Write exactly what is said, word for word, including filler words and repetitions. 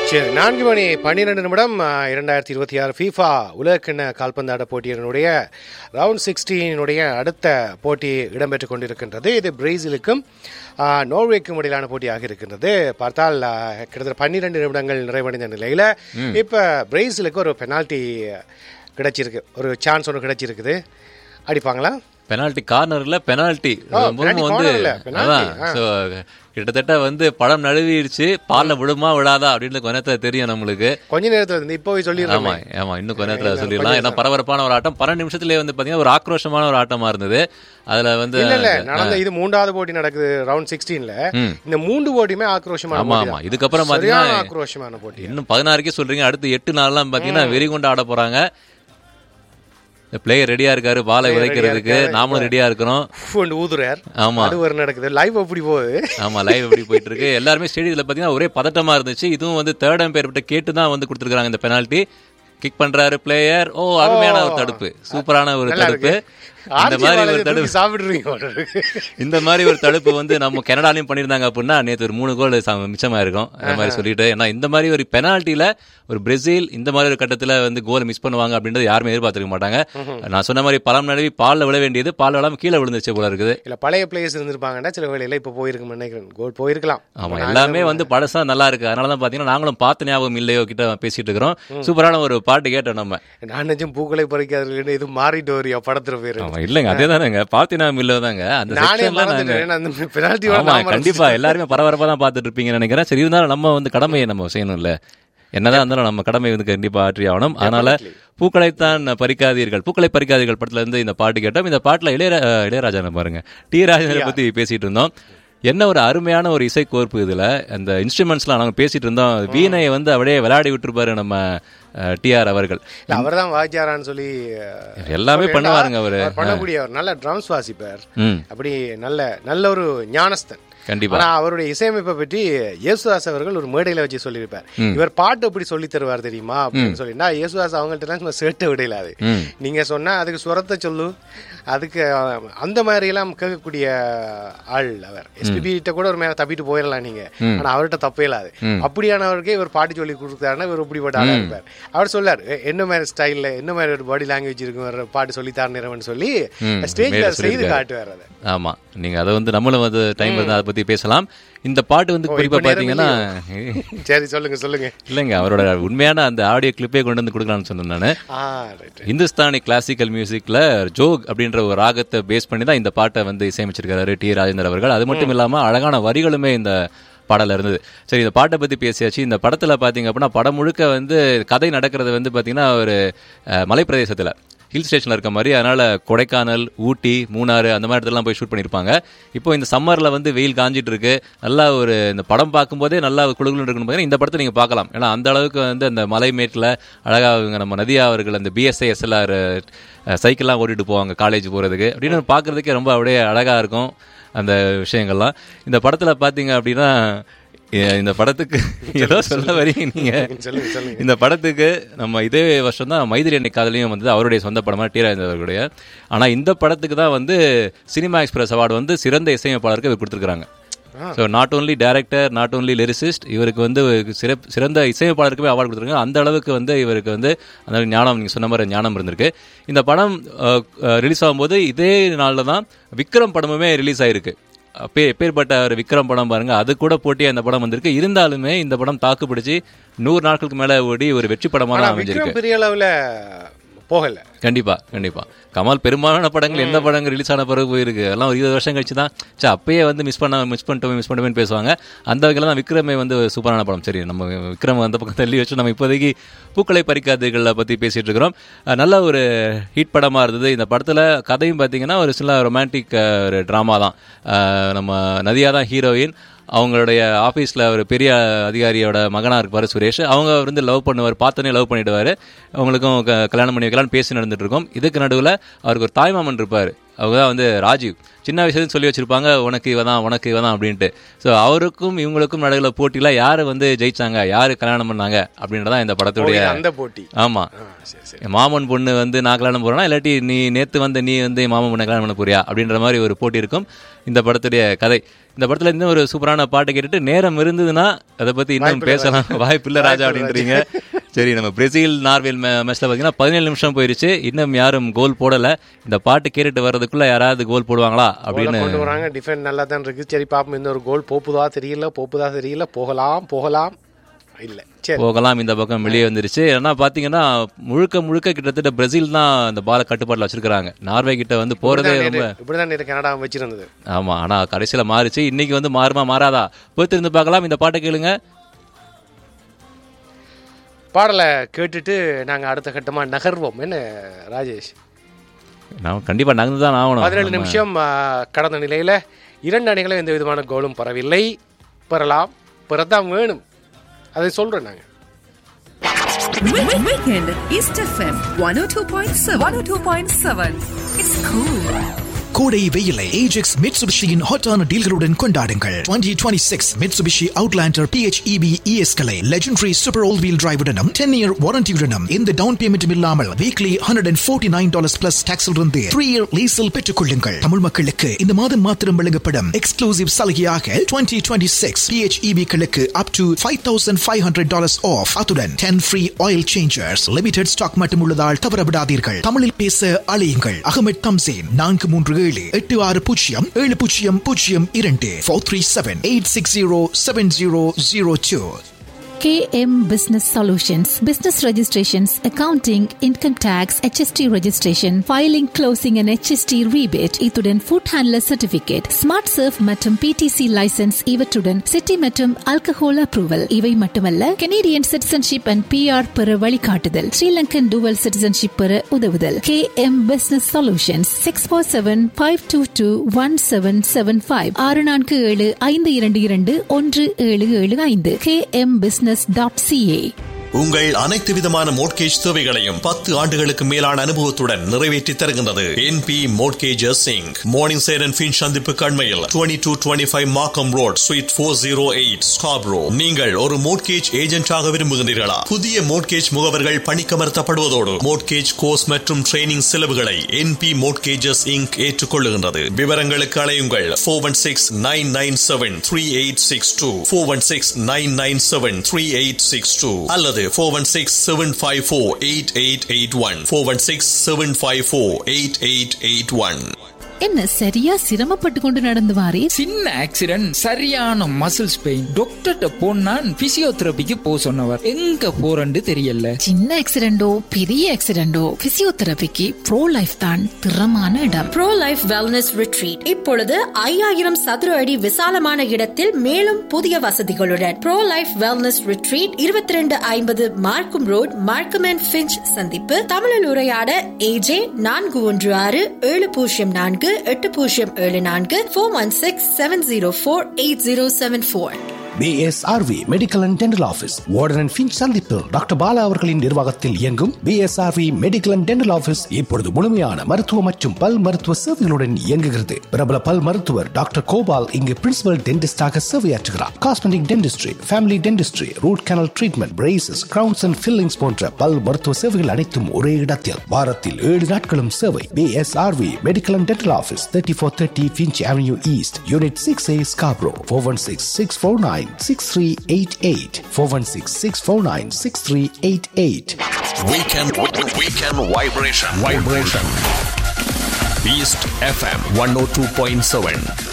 சரி, நான்கு மணி பன்னிரெண்டு நிமிடம் இரண்டாயிரத்தி இருபத்தி ஆறு ஃபீஃபா உலகக்கிண்ண கால்பந்தாட்ட போட்டியினுடைய ரவுண்ட் சிக்ஸ்டீனுடைய அடுத்த போட்டி இடம்பெற்றுக் கொண்டிருக்கின்றது. இது பிரேசிலுக்கும் நோர்வேக்கும் இடையிலான போட்டியாக இருக்கின்றது. பார்த்தால் கிட்டத்தட்ட பன்னிரெண்டு நிமிடங்கள் நிறைவடைந்த நிலையில் இப்போ பிரேசிலுக்கு ஒரு பெனால்ட்டி கிடைச்சிருக்கு, ஒரு சான்ஸ் ஒன்று கிடைச்சிருக்குது. அடிப்பாங்களா? பெனால்டி கார்னர்ல பெனால்டி வந்து கிட்டத்தட்ட வந்து படம் நழுவிடுச்சு, பால்ல விடுமா விடாதா அப்படின்னு கொஞ்ச நேரத்துல தெரியும் நம்மளுக்கு. கொஞ்ச நேரத்துல இருந்து இப்போ சொல்லிடலாம். ஆமா ஆமா இன்னும் கொஞ்ச நேரத்துல சொல்லிடலாம். ஏன்னா பரபரப்பான ஒரு ஆட்டம், பன்னெண்டு நிமிஷத்துலயே வந்து பாத்தீங்கன்னா ஒரு ஆக்ரோஷமான ஒரு ஆட்டமா இருந்தது. அதுல வந்து நடந்த இது மூன்றாவது போட்டி நடக்குது ரவுண்ட் சிக்ஸ்டீன்ல. இந்த மூன்று போட்டியுமே ஆக்ரோஷமான. ஆமா ஆமா இதுக்கப்புறம் பாத்தீங்கன்னா ஆக்ரோஷமான போட்டி. இன்னும் பதினாறுக்கே சொல்றீங்க, அடுத்து எட்டு நாள்லாம் பாத்தீங்கன்னா வெறி கொண்டு ஆட போறாங்க. பிளேயர் ரெடியா இருக்காரு பாலை விதைக்கிறதுக்கு, நாமளும் ரெடியா இருக்கிறோம். ஆமா நடக்குது லைவ் எப்படி போகுது. ஆமா லைவ் எப்படி போயிட்டு இருக்கு. எல்லாருமே ஸ்டேடியத்துல பாத்தீங்கன்னா ஒரே பதட்டமா இருந்துச்சு. இதுவும் வந்து தேர்ட் அம்பையர் கிட்ட கேட்டுதான் வந்து கொடுத்துருக்காங்க இந்த பெனால்டி. கிக் பண்றாரு பிளேயர். ஓ அருமையான ஒரு தடுப்பு, சூப்பரான ஒரு தடுப்பு. இந்த மாதிரி ஒரு தடுப்பு சாப்பிடுறீங்க. இந்த மாதிரி ஒரு தடுப்பு வந்து நம்ம கனடாலையும் பண்ணிருந்தாங்க அப்படின்னா நேற்று ஒரு மூணு கோல் மிச்சமா இருக்கும். இந்த மாதிரி சொல்லிட்டு, ஏன்னா இந்த மாதிரி ஒரு பெனால்ட்டில ஒரு பிரேசில் இந்த மாதிரி ஒரு கட்டத்துல வந்து கோல் மிஸ் பண்ணுவாங்க அப்படின்றது யாருமே எதிர்பார்த்திருக்க மாட்டாங்க. நான் சொன்ன மாதிரி பலம் நழுவி பால்ல விழ வேண்டியது பால் விழாம கீழே விழுந்துச்சு போல இருக்குது. இல்ல பழைய பிளேயர்ஸ் இருந்திருப்பாங்கன்னா சில வேலையில இப்ப போயிருக்கும் நினைக்கிறேன், கோல் போயிருக்கலாம். ஆமா எல்லாமே வந்து பழசா நல்லா இருக்கு. அதனாலதான் பாத்தீங்கன்னா நாங்களும் பார்த்து ஞாபகம் இல்லையோ கிட்ட பேசிட்டு இருக்கிறோம். சூப்பரான ஒரு பாட்டு கேட்டோம் நம்ம. நான் நினைச்சும் பூக்களை பறிக்காது இது மாறிட்டு வரையா படத்துல போயிரு. இல்லங்க அதேதானங்க பாத்தினா மில்லதாங்க. அந்த கண்டிப்பா எல்லாருமே பரபரப்பா தான் பாத்துட்டு இருப்பீங்கன்னு நினைக்கிறேன். சரி இருந்தாலும் நம்ம வந்து கடமையை நம்ம செய்யணும் இல்ல, என்னதான் இருந்தாலும் நம்ம கடமை வந்து கண்டிப்பா ஆற்றி ஆகணும். அதனால பூக்களைத்தான் பறிக்காதீர்கள், பூக்களை பறிக்காதீர்கள் படத்துல இருந்து இந்த பாட்டு கேட்டோம். இந்த பாட்டுல இளையரா இளையராஜா பாருங்க டி ராஜேந்திரனை பத்தி பேசிட்டு இருந்தோம். என்ன ஒரு அருமையான ஒரு இசை கோர்ப்பு இதுல. அந்த இன்ஸ்ட்ருமெண்ட்ஸ்லாம் நாங்க பேசிட்டு இருந்தோம். வீணையை வந்து அப்படியே விளையாடி விட்டுருப்பாரு நம்ம டிஆர் அவர்கள். அவர் தான் வாஜாரான்னு சொல்லி எல்லாமே பண்ணுவாருங்க. அவரு பண்ணக்கூடிய நல்ல ட்ரம்ஸ் வாசிப்பார். அப்படி நல்ல நல்ல ஒரு ஞானஸ்தன். கண்டிப்பா. ஆனா அவருடைய இசையமைப்பை பற்றி யேசுதாஸ் அவர்கள் ஒரு மேடையில வச்சு சொல்லியிருப்பார். இவர் பாட்டு எப்படி சொல்லி தருவார் தெரியுமா அப்படின்னு சொல்லினா, யேசுதாஸ் அவங்கள்ட்ட சேட்டை விடையிலாது. நீங்க சொன்னா அதுக்கு சுரத்தை சொல்லு, அதுக்கு அந்த மாதிரி எல்லாம் கேட்கக்கூடிய ஆள் அவர். எஸ்பிபி கிட்ட கூட ஒரு மேல தப்பிட்டு போயிடலாம் நீங்க, ஆனா அவர்கிட்ட தப்பே இல்லாது. அப்படியானவருக்கே இவர் பாட்டு சொல்லி கொடுத்தாருன்னா இவர் இப்படிப்பட்ட ஆளா இருப்பார். அவர் சொல்லார் என்ன மாதிரி ஸ்டைல்ல என்ன மாதிரி ஒரு பாடி லாங்குவேஜ் இருக்கும் பாட்டு சொல்லி தரணும் சொல்லி ஸ்டேஜ்ல செய்து காட்டுவார் அதை. ஆமா நீங்க அதை வந்து நம்மளும் வந்து டைம் வந்து அதை பத்தி பேசலாம். இந்த பாட்டு வந்து குறிப்பா பாத்தீங்கன்னா சரி சொல்லுங்க சொல்லுங்க. இல்லைங்க அவரோட உண்மையான அந்த ஆடியோ கிளிப்பே கொண்டு வந்து கொடுக்கலாம்னு சொன்னேன் நானு. இந்துஸ்தானி கிளாசிக்கல் மியூசிக்ல ஜோக் அப்படின்ற ஒரு ராகத்தை பேஸ் பண்ணி தான் இந்த பாட்டை வந்து இசையமைச்சிருக்காரு டி ராஜேந்தர் அவர்கள். அது மட்டும் இல்லாம அழகான வரிகளுமே இந்த பாடல இருந்தது. சரி இந்த பாட்டை பத்தி பேசியாச்சு. இந்த படத்துல பாத்தீங்க அப்படின்னா படம் முழுக்க வந்து கதை நடக்கிறது வந்து பாத்தீங்கன்னா ஒரு மலைப்பிரதேசத்துல ஹில் ஸ்டேஷன்ல இருக்க மாதிரி. அதனால கொடைக்கானல், ஊட்டி, மூணாறு அந்த மாதிரி இடத்துலாம் போய் ஷூட் பண்ணியிருப்பாங்க. இப்போ இந்த சம்மர்ல வந்து வெயில் காஞ்சிட்டு இருக்கு. நல்லா ஒரு இந்த படம் பார்க்கும்போதே நல்லா குழுகுலு இருக்கணும். இந்த படத்தை நீங்க பார்க்கலாம். ஏன்னா அந்த அளவுக்கு வந்து அந்த மலை மேட்டில் அழகாக நம்ம நதியா அவர்கள் அந்த பிஎஸ்ஐ எஸ்எல்ஆர் சைக்கிள்லாம் ஓட்டிட்டு போவாங்க காலேஜ் போறதுக்கு அப்படின்னு பார்க்கறதுக்கே ரொம்ப அப்படியே அழகா இருக்கும் அந்த விஷயங்கள்லாம். இந்த படத்துல பாத்தீங்க அப்படின்னா இந்த படத்துக்கு ஏதோ சொல்ல வரீங்க நீங்க. இந்த படத்துக்கு நம்ம இதே வருஷம் தான் மைதிரி அன்னை காதலையும் வந்து அவருடைய சொந்த படமா டி ராஜேந்தர் அவர்களுடைய. ஆனா இந்த படத்துக்கு தான் வந்து சினிமா எக்ஸ்பிரஸ் அவார்டு வந்து சிறந்த இசையமைப்பாளருக்கு இவர் கொடுத்துருக்காங்க. So not only director, not only lyricist, இவருக்கு வந்து சிறந்த இசையமைப்பாளருக்குமே அவார்டு கொடுத்துருக்காங்க. அந்த அளவுக்கு வந்து இவருக்கு வந்து அந்த ஞானம், நீங்கள் சொன்ன மாதிரி ஞானம் இருந்திருக்கு. இந்த படம் ரிலீஸ் ஆகும்போது இதே நாளில் தான் விக்ரம் படமுமே ரிலீஸ் ஆயிருக்கு. எப்பேற்பட்ட ஒரு விக்ரம் படம் பாருங்க, அது கூட போட்டியா இந்த படம் வந்திருக்கு. இருந்தாலுமே இந்த படம் தாக்கு பிடிச்சி நூறு நாட்களுக்கு மேல ஓடி ஒரு வெற்றி படமா தான் அமைஞ்சிருக்கு. பெரிய அளவுல போகல. கண்டிப்பா கண்டிப்பா. கமல் பெரும்பாலான படங்கள் எந்த படங்கள் ரிலீஸ் ஆன பிறகு போயிருக்கு. எல்லாம் ஒரு இருபது வருஷம் கழிச்சு தான் சே அப்பயே வந்து மிஸ் பண்ண மிஸ் பண்ணிட்டோமே மிஸ் பண்ணிட்டோமே பேசுவாங்க. அந்த வகையில் தான் விக்ரமே வந்து சூப்பரான படம். சரி நம்ம விக்ரம் அந்த பக்கம் தள்ளி வச்சு நம்ம இப்போதைக்கு பூக்களை பறிக்காதீர்களை பற்றி பேசிட்டு இருக்கிறோம். நல்ல ஒரு ஹிட் படமாக இருந்தது. இந்த படத்தில் கதையும் பார்த்தீங்கன்னா ஒரு சில ரொமான்டிக் ஒரு ட்ராமா தான். நம்ம நதியா தான் ஹீரோயின். அவங்களுடைய ஆஃபீஸில் ஒரு பெரிய அதிகாரியோட மகனாக இருப்பார் சுரேஷ். அவங்க வந்து லவ் பண்ணுவார், பார்த்தோன்னே லவ் பண்ணிவிடுவார். அவங்களுக்கும் கல்யாணம் பண்ணி வைக்கலான்னு பேசி நடந்துட்டு இருக்கோம். இதுக்கு நடுவில் அவருக்கு ஒரு தாய்மாமன் இருப்பார், அவங்க தான் வந்து ராஜீவ். சின்ன வயசுல சொல்லி வச்சிருப்பாங்க உனக்கு இவதான் உனக்கு இவதான் அப்படின்ட்டு. ஸோ அவருக்கும் இவங்களுக்கும் நடுவில் போட்டியில யாரு வந்து ஜெயிச்சாங்க, யாரு கல்யாணம் பண்ணாங்க அப்படின்றதான் இந்த படத்துடைய அந்த போட்டி. ஆமா, மாமன் பொண்ணு வந்து நான் கல்யாணம் போறேன்னா இல்லாட்டி நீ நேத்து வந்து நீ வந்து மாமன் பொண்ணு கல்யாணம் பண்ண போறியா அப்படின்ற மாதிரி ஒரு போட்டி இருக்கும் இந்த படத்துடைய கதை. இந்த படத்துல இன்னும் ஒரு சூப்பரான பாட்டு கேட்டுட்டு நேரம் இருந்ததுன்னா அதை பத்தி இன்னும் பேசலாம். வாய்ப்பு இல்லை ராஜா அப்படின்றீங்க. சரி, நம்ம பிரேசில் நார்வேல் மேட்ச்ல பாத்தீங்கன்னா பதினேழு நிமிஷம் போயிருச்சு, இன்னும் யாரும் கோல் போடல. இந்த பாட்டு கேட்டுட்டு வர்றதுக்குள்ள யாராவது கோல் போடுவாங்களா அப்படின்னு கொண்டு வராங்க. டிஃபெண்ட் நல்லா தான் இருக்கு. சரி பாப்போம், இந்த ஒரு கோல் போப்புதா தெரியல போப்புதா தெரியல போகலாம் போகலாம் இல்ல போகலாம். இந்த பக்கம் வெளியே வந்துருச்சு. ஏன்னா பாத்தீங்கன்னா முழுக்க முழுக்க கிட்டத்தட்ட பிரேசில் தான் இந்த பால கட்டுப்பாட்டுல வச்சிருக்காங்க. நார்வே கிட்ட வந்து போறதே ரொம்ப இப்படிதான் கனடா வச்சிருந்தது. ஆமா, ஆனா கடைசியில மாறிச்சு. இன்னைக்கு வந்து மாறுமா மாறாதா பொறுத்திருந்து பார்க்கலாம். இந்த பாட்டை கேளுங்க. பாடலை கேட்டுட்டு நாங்க அடுத்த கட்டமா நகர்வோம். என்ன ராஜேஷ்? நான் கண்டிப்பா நகர்ந்து தான் ஆகணும். பதினேழு நிமிஷம் கடந்த நிலையில இரண்டு அணிகளும் எந்த விதமான கோலும் பெறவில்லை. பெறலாம், பெறத்தான் வேணும், அதை சொல்றோம் நாங்க. Weekend East F M one oh two point seven. one oh two point seven. It's cool. கோடை வெயிலை ஏஜெக்ஸ் மிட்சுபிஷியின் ஹாட்டான டீல்களுடன் கொண்டாடுங்கள். twenty twenty-six Mitsubishi Outlander P H E V E S களை legendary super all wheel டிரைவுடனும் ten year வாரண்டியுடனும் இந்த down பேமெண்ட்டும் இல்லாமல் weekly one hundred forty-nine dollars plus டாக்ஸில் இருந்து three year லீஸில் பெற்றுக் கொள்ளுங்கள். தமிழ் மக்களுக்கு இந்த மாதம் மாத்திரம் வழங்கப்படும் எக்ஸ்க்ளூசிவ் சலுகையாக twenty twenty-six P H E V களுக்கு up to five thousand five hundred dollars off. அத்துடன் ten free oil changers. Limited stock மட்டும் உள்ளதால் தவறவிடாதீர்கள். தமிழில் பேச அழையுங்கள். அகமது தம்சேன் நான்கு மூன்று ஏழு எட்டு ஆறு பூஜ்ஜியம் ஏழு பூஜ்ஜியம் பூஜ்ஜியம் இரண்டு four three seven eight six zero seven zero zero two. K M Business Solutions, business registrations, accounting, income tax, H S T registration, filing, closing and H S T rebate, இத்துடன் food handler certificate, smart surf மற்றும் P T C license இவற்றுடன் city மற்றும் alcohol approval. இவை மட்டுமல்ல, Canadian citizenship and P R பெற வழிகாட்டுதல், Sri Lankan dual citizenship பெற உதவுதல். K M Business Solutions six four seven five two two one seven seven five ஆறு நான்கு ஏழு ஐந்து இரண்டு இரண்டு ஒன்று ஏழு ஏழு ஐந்து. K M Business dot C A. உங்கள் அனைத்து விதமான மோட்கேஜ் தேவைகளையும் பத்து ஆண்டுகளுக்கு மேலான அனுபவத்துடன் நிறைவேற்றி தருகின்றது N P Mortgages Incorporated. Morning side and Finch சந்திப்பு கண்மையில் twenty-two twenty-five Markham Road Suite four oh eight Scarborough. நீங்கள் ஒரு மோட்கேஜ் ஏஜென்டாக விரும்புகின்றீர்களா? புதிய மோட்கேஜ் முகவர்கள் பணிக்கமர்த்தப்படுவதோடு மோட்கேஜ் கோர்ஸ் மற்றும் ட்ரைனிங் செலவுகளை N P Mortgages Incorporated ஏற்றுக்கொள்ளுகின்றது. விவரங்களுக்கு அழையுங்கள் four one six nine nine seven three eight six two four one six nine nine seven three eight six two அல்லது four one six seven five four eight eight eight one four one six seven five four eight eight eight one. என்ன சரியா சிரமப்பட்டு கொண்டு நடந்து வாரே? சின்ன accident, சரியான muscles pain. டாக்டர்ட்ட போனா பிசியோதெரபிக்கு போ சொன்னவர். எங்க போறன்னு தெரியல. சின்ன ஆக்சிடென்டோ பெரிய ஆக்சிடென்டோ பிசியோதெரபிக்கு ப்ரோ லைஃப் தான் திறமான இடம். ப்ரோ லைஃப் வெல்னஸ் ரிட்ரீட் இப்பொழுது ஐயாயிரம் சதுர அடி விசாலமான இடத்தில் மேலும் புதிய வசதிகளுடன் ப்ரோ லைஃப் வெல்னஸ் ரிட்ரீட் இருபத்தி ரெண்டு ஐம்பது மார்க்கம் ரோட், மார்க்கம் அண்ட் ஃபின்ச் சந்திப்பு. தமிழில் உரையாட ஏஜே நான்கு ஒன்று ஆறு ஏழு பூஜ்ஜியம் நான்கு எட்டு பூஜ்ஜியம் ஏழு நான்கு four one six seven zero four eight zero seven four. B S R V Medical and Dental Office warden and Finch சந்திப்பு டாக்டர் பாலா அவர்களின் நிர்வாகத்தில் இயங்கும் B S R V Medical and Dental Office இப்பொழுது முழுமையான மருத்துவ மற்றும் பல் மருத்துவ சேவைகளுடன் இயங்குகிறது. பிரபல பல் மருத்துவர் டாக்டர் கோபால் இங்கு principal டென்டிஸ்டாக சேவையாற்றுகிறார். Cosmetic dentistry, family dentistry, root canal treatment, braces, crowns and fillings போன்ற பல் மருத்துவ சேவைகள் அனைத்தும் ஒரே இடத்தில் வாரத்தில் ஏழு நாட்களும் சேவை. B S R V Medical and Dental Office thirty-four thirty Finch Avenue East, Unit six A, Scarborough. four one six six four nine six three eight eight four one six six four nine six three eight eight. Weekend Weekend Vibration Vibration East F M one oh two point seven.